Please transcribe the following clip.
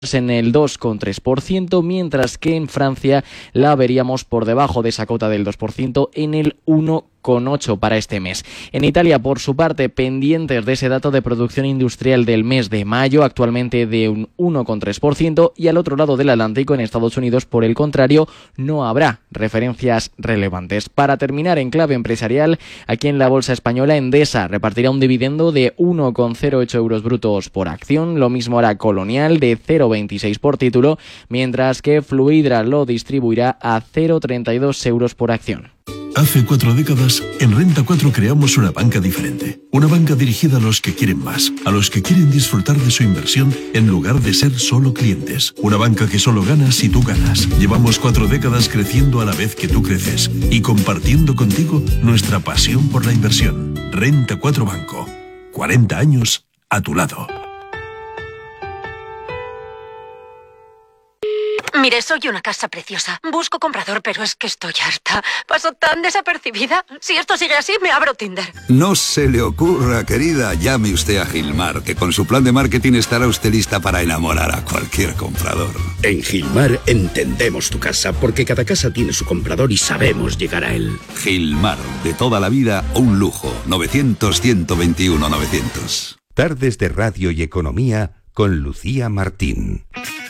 en el 2,3%, mientras que en Francia la veríamos por debajo de esa cota del 2% en el 1,8% para este mes. En Italia, por su parte, pendientes de ese dato de producción industrial del mes de mayo, actualmente de un 1,3%, y al otro lado del Atlántico, en Estados Unidos, por el contrario, no habrá referencias relevantes. Para terminar, en clave empresarial, aquí en la bolsa española, Endesa repartirá un dividendo de 1,08 euros brutos por acción, lo mismo hará Colonial, de 0,26 por título, mientras que Fluidra lo distribuirá a 0,32 euros por acción. Hace 4 décadas, en Renta 4 creamos una banca diferente. Una banca dirigida a los que quieren más, a los que quieren disfrutar de su inversión en lugar de ser solo clientes. Una banca que solo gana si tú ganas. Llevamos 4 décadas creciendo a la vez que tú creces y compartiendo contigo nuestra pasión por la inversión. Renta 4 Banco. 40 años a tu lado. Mire, soy una casa preciosa. Busco comprador, pero es que estoy harta. Paso tan desapercibida. Si esto sigue así, me abro Tinder. No se le ocurra, querida. Llame usted a Gilmar, que con su plan de marketing estará usted lista para enamorar a cualquier comprador. En Gilmar entendemos tu casa, porque cada casa tiene su comprador y sabemos llegar a él. Gilmar, de toda la vida, un lujo. 900-121-900. Tardes de Radio y Economía con Lucía Martín.